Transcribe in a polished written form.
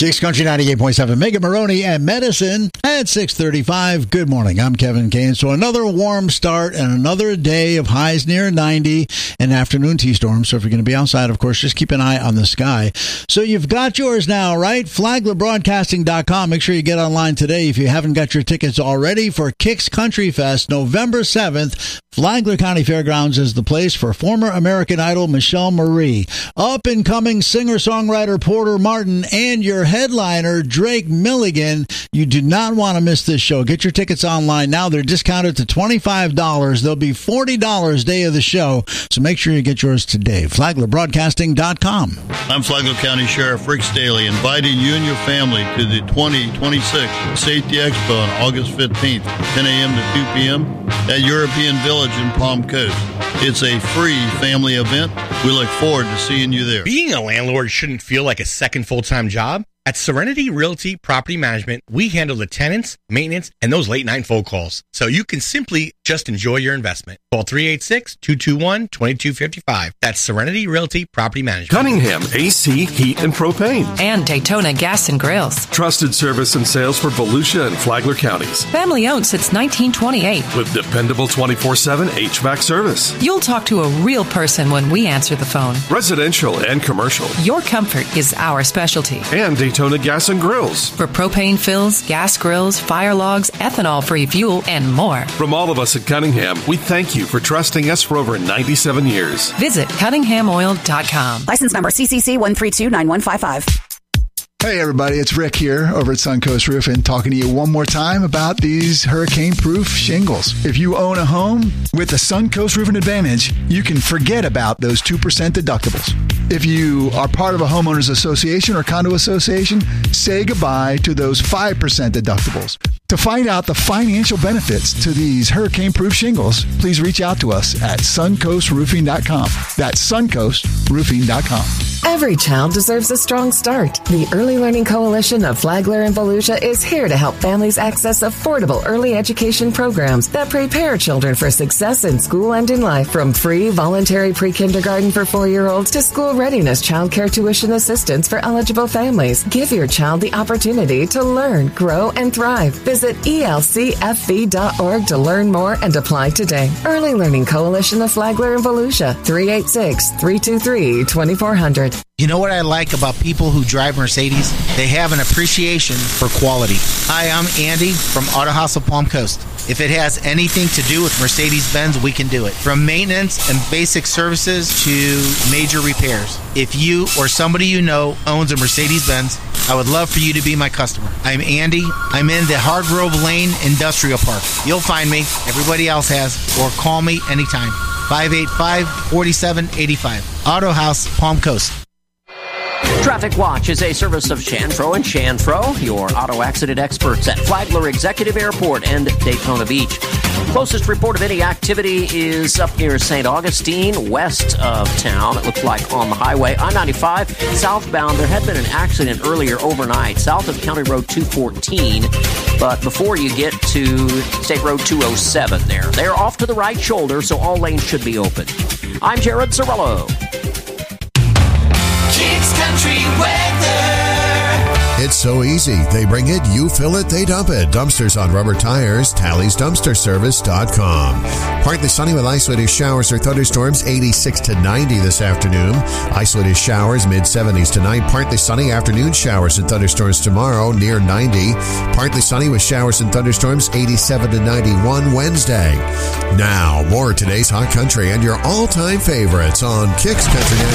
Kicks Country 98.7, Mega Maroney and Medicine at 6:35. Good morning. I'm Kevin Kane. So another warm start and another day of highs near 90 and afternoon T-storms. So if you're going to be outside, of course, just keep an eye on the sky. So you've got yours now, right? FlaglerBroadcasting.com. Make sure you get online today if you haven't got your tickets already for Kicks Country Fest, November 7th. Flagler County Fairgrounds is the place for former American Idol Michelle Marie, up-and-coming singer-songwriter Porter Martin, and your headliner Drake Milligan. You do not want to miss this show. Get your tickets online now. They're discounted to $25. They'll be $40 day of the show, so make sure you get yours today. FlaglerBroadcasting.com. I'm Flagler County Sheriff Rick Staley, inviting you and your family to the 2026 Safety Expo on August 15th, 10 a.m. to 2 p.m. at European Village in Palm Coast. It's a free family event. We look forward to seeing you there. Being a landlord shouldn't feel like a second full-time job. At Serenity Realty Property Management, we handle the tenants, maintenance, and those late-night phone calls, so you can simply just enjoy your investment. Call 386-221-2255. That's Serenity Realty Property Management. Cunningham AC, Heat, and Propane. And Daytona Gas and Grills. Trusted service and sales for Volusia and Flagler counties. Family owned since 1928. With dependable 24/7 HVAC service. You'll talk to a real person when we answer the phone. Residential and commercial. Your comfort is our specialty. And Daytona Gas and Grills. For propane fills, gas grills, fire logs, ethanol-free fuel, and more. From all of us at Cunningham, we thank you for trusting us for over 97 years. Visit CunninghamOil.com. License number CCC 1329155. Hey everybody, it's Rick here over at Suncoast Roofing, talking to you one more time about these hurricane-proof shingles. If you own a home with the Suncoast Roofing Advantage, you can forget about those 2% deductibles. If you are part of a homeowners association or condo association, say goodbye to those 5% deductibles. To find out the financial benefits to these hurricane-proof shingles, please reach out to us at suncoastroofing.com. That's suncoastroofing.com. Every child deserves a strong start. The Early Learning Coalition of Flagler and Volusia is here to help families access affordable early education programs that prepare children for success in school and in life. From free voluntary pre-kindergarten for 4-year-olds to school readiness childcare tuition assistance for eligible families. Give your child the opportunity to learn, grow, and thrive. Visit elcfv.org to learn more and apply today. Early Learning Coalition of Flagler and Volusia, 386-323-2400. You know what I like about people who drive Mercedes? They have an appreciation for quality. Hi, I'm Andy from Auto House of Palm Coast. If it has anything to do with Mercedes-Benz, we can do it. From maintenance and basic services to major repairs. If you or somebody you know owns a Mercedes-Benz, I would love for you to be my customer. I'm Andy. I'm in the Hargrove Lane Industrial Park. You'll find me. Everybody else has. Or call me anytime. 585-4785. Auto House, Palm Coast. Traffic Watch is a service of Chanfro & Chanfro, your auto accident experts at Flagler Executive Airport and Daytona Beach. Closest report of any activity is up near St. Augustine, west of town. It looks like on the highway. I-95, southbound. There had been an accident earlier overnight, south of County Road 214. But before you get to State Road 207 there, they're off to the right shoulder, so all lanes should be open. I'm Jared Cirillo. Kicks Country weather. It's so easy. They bring it, you fill it, they dump it. Dumpsters on rubber tires, TallysDumpsterService.com. Partly sunny with isolated showers or thunderstorms, 86 to 90 this afternoon. Isolated showers, mid-70s tonight. Partly sunny, afternoon showers and thunderstorms tomorrow, near 90. Partly sunny with showers and thunderstorms, 87 to 91 Wednesday. Now, more of today's hot country and your all-time favorites on Kicks Country.